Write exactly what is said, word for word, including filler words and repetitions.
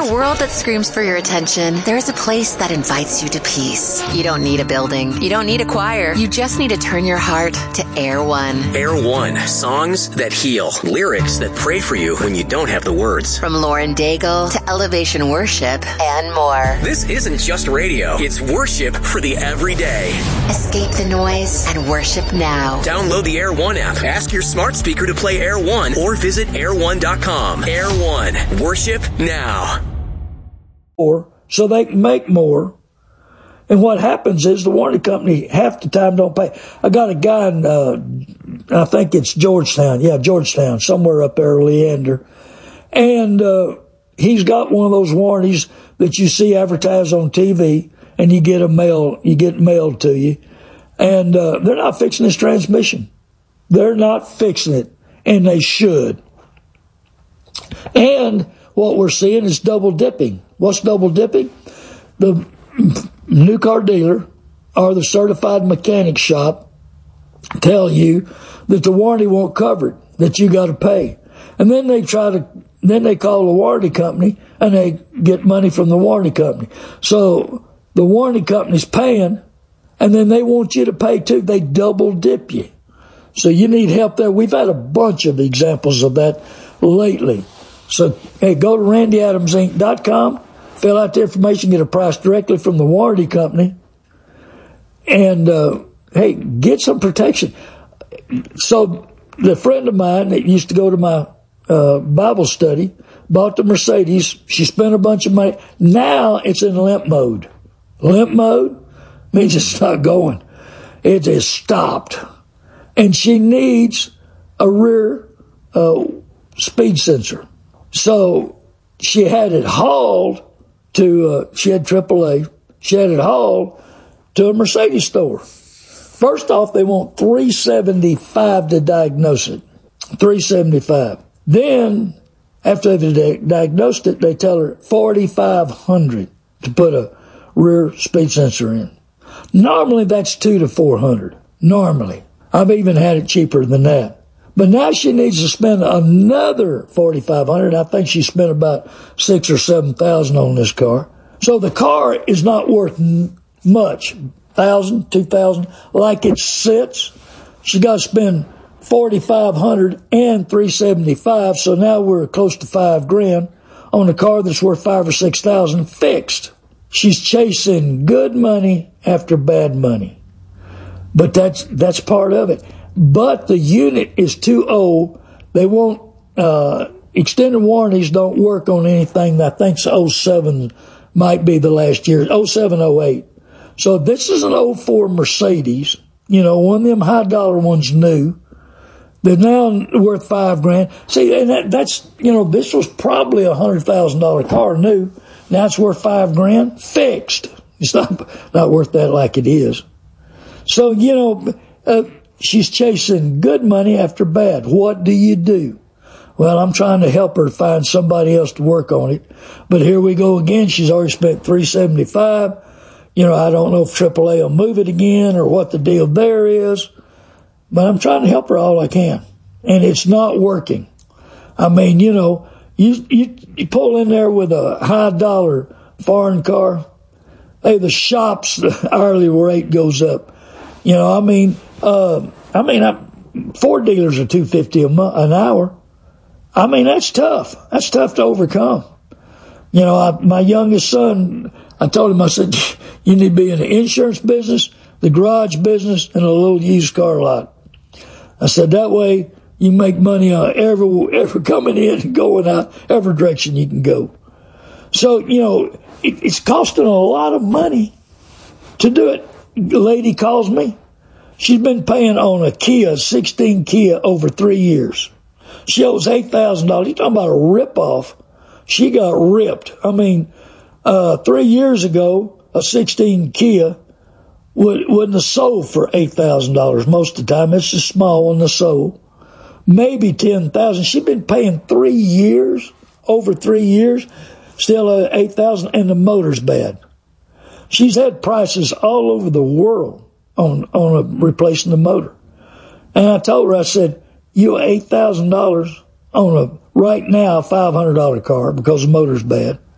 a world that screams for your attention, there's a place that invites you to peace. You don't need a building. You don't need a choir. You just need to turn your heart to Air One. Air One. Songs that heal. Lyrics that pray for you when you don't have the words. From Lauren Daigle to Elevation Worship and more. This isn't just radio. It's worship for the everyday. Escape the noise and worship now. Download the Air One app. Ask your smart speaker to play Air One or visit air one dot com. Air One. Worship now. So they can make more. And what happens is the warranty company half the time don't pay. I got a guy in, uh, I think it's Georgetown. Yeah, Georgetown, somewhere up there, Leander. And uh, he's got one of those warranties that you see advertised on T V, and you get a mail, you get mailed to you. And uh, they're not fixing his transmission. They're not fixing it, and they should. And what we're seeing is double dipping. What's double dipping? The new car dealer or the certified mechanic shop tell you that the warranty won't cover it, that you got to pay. And then they try to, then they call the warranty company and they get money from the warranty company. So the warranty company's paying, and then they want you to pay too. They double dip you. So you need help there. We've had a bunch of examples of that lately. So, hey, go to randy adams inc dot com, fill out the information, get a price directly from the warranty company, and, uh, hey, get some protection. So the friend of mine that used to go to my uh, Bible study bought the Mercedes. She spent a bunch of money. Now it's in limp mode. Limp mode means it's not going. It is stopped. And she needs a rear uh, speed sensor. So she had it hauled to, uh, she had triple A. She had it hauled to a Mercedes store. First off, they want three hundred seventy-five dollars to diagnose it. three hundred seventy-five dollars. Then, after they've diagnosed it, they tell her four thousand five hundred dollars to put a rear speed sensor in. Normally, that's two to four hundred dollars. Normally. I've even had it cheaper than that. But now she needs to spend another four thousand five hundred dollars. I think she spent about six or seven thousand dollars on this car. So the car is not worth much. Thousand, two thousand, like it sits. She got to spend forty five hundred and three seventy five. So now we're close to five grand on a car that's worth five or six thousand fixed. She's chasing good money after bad money, but that's that's part of it. But the unit is too old. They won't uh, extended warranties don't work on anything that I think's oh seven might be the last year. oh seven, oh eight. So this is an oh four Mercedes, you know, one of them high dollar ones new. They're now worth five grand. See, and that, that's, you know, this was probably a hundred thousand dollar car new. Now it's worth five grand fixed. It's not, not worth that like it is. So, you know, uh, she's chasing good money after bad. What do you do? Well, I'm trying to help her find somebody else to work on it. But here we go again. She's already spent three hundred seventy-five dollars. You know, I don't know if triple A will move it again or what the deal there is, but I'm trying to help her all I can. And it's not working. I mean, you know, you, you, you pull in there with a high dollar foreign car. Hey, the shop's the hourly rate goes up. You know, I mean, uh, I mean, I, Ford dealers are two hundred fifty dollars a month, an hour. I mean, that's tough. That's tough to overcome. You know, I, my youngest son, I told him, I said, you need to be in the insurance business, the garage business, and a little used car lot. I said, that way you make money on every, every coming in and going out, every direction you can go. So, you know, it, it's costing a lot of money to do it. The lady calls me. She's been paying on a Kia, sixteen Kia, over three years. She owes eight thousand dollars. You're talking about a ripoff. She got ripped. I mean, uh, three years ago, a sixteen Kia would, wouldn't have sold for eight thousand dollars most of the time. It's a small one that sold. Maybe ten thousand dollars. She's been paying three years, over three years, still uh, eight thousand dollars, and the motor's bad. She's had prices all over the world on, on a, replacing the motor. And I told her, I said, you eight thousand dollars on a, right now, five hundred dollars car because the motor's bad.